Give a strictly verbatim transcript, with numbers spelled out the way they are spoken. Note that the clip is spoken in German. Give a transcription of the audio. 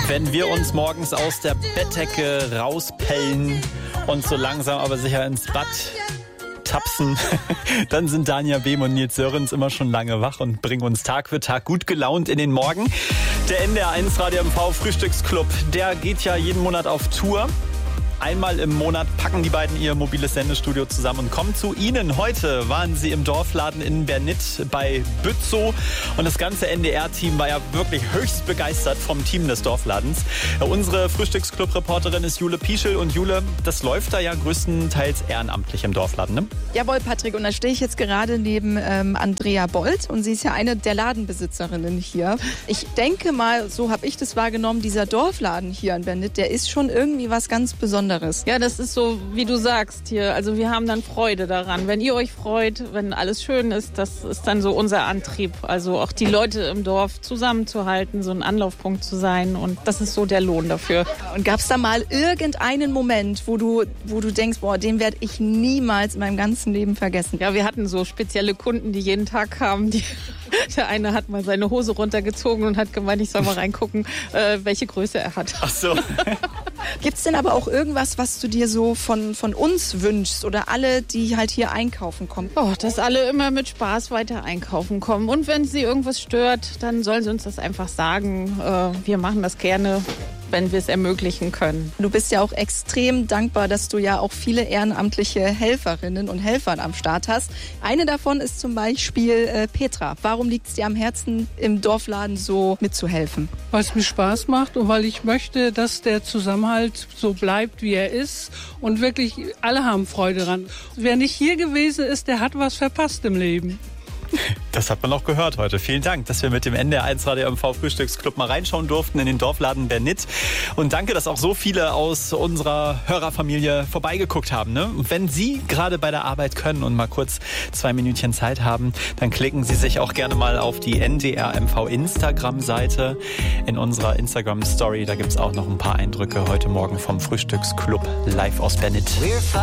Wenn wir uns morgens aus der Bettdecke rauspellen und so langsam aber sicher ins Bad tapsen, dann sind Dania Behm und Nils Sörens immer schon lange wach und bringen uns Tag für Tag gut gelaunt in den Morgen. Der N D R eins Radio M V Frühstücksclub, der geht ja jeden Monat auf Tour. Einmal im Monat packen die beiden ihr mobiles Sendestudio zusammen und kommen zu Ihnen. Heute waren sie im Dorfladen in Bernit bei Bützow und das ganze N D R-Team war ja wirklich höchst begeistert vom Team des Dorfladens. Unsere Frühstücksclub-Reporterin ist Jule Pieschel und Jule, das läuft da ja größtenteils ehrenamtlich im Dorfladen, ne? Jawohl, Patrick, und da stehe ich jetzt gerade neben ähm, Andrea Bold und sie ist ja eine der Ladenbesitzerinnen hier. Ich denke mal, so habe ich das wahrgenommen, dieser Dorfladen hier in Bernit, der ist schon irgendwie was ganz Besonderes. Ja, das ist so, wie du sagst hier. Also wir haben dann Freude daran. Wenn ihr euch freut, wenn alles schön ist, das ist dann so unser Antrieb. Also auch die Leute im Dorf zusammenzuhalten, so ein Anlaufpunkt zu sein. Und das ist so der Lohn dafür. Und gab es da mal irgendeinen Moment, wo du, wo du denkst, boah, den werde ich niemals in meinem ganzen Leben vergessen? Ja, wir hatten so spezielle Kunden, die jeden Tag kamen. Die, der eine hat mal seine Hose runtergezogen und hat gemeint, ich soll mal reingucken, äh, welche Größe er hat. Ach so. Gibt es denn aber auch irgendwas, was du dir so von, von uns wünschst oder alle, die halt hier einkaufen kommen? Oh, dass alle immer mit Spaß weiter einkaufen kommen. Und wenn sie irgendwas stört, dann sollen sie uns das einfach sagen. Äh, wir machen das gerne, wenn wir es ermöglichen können. Du bist ja auch extrem dankbar, dass du ja auch viele ehrenamtliche Helferinnen und Helfer am Start hast. Eine davon ist zum Beispiel äh, Petra. Warum liegt es dir am Herzen, im Dorfladen so mitzuhelfen? Weil es mir Spaß macht und weil ich möchte, dass der Zusammenhalt so bleibt, wie er ist. Und wirklich, alle haben Freude dran. Wer nicht hier gewesen ist, der hat was verpasst im Leben. Das hat man auch gehört heute. Vielen Dank, dass wir mit dem N D R eins Radio M V Frühstücksclub mal reinschauen durften in den Dorfladen Bernit. Und danke, dass auch so viele aus unserer Hörerfamilie vorbeigeguckt haben. Ne? Und wenn Sie gerade bei der Arbeit können und mal kurz zwei Minütchen Zeit haben, dann klicken Sie sich auch gerne mal auf die N D R M V Instagram-Seite. In unserer Instagram-Story, da gibt es auch noch ein paar Eindrücke heute Morgen vom Frühstücksclub live aus Bernit.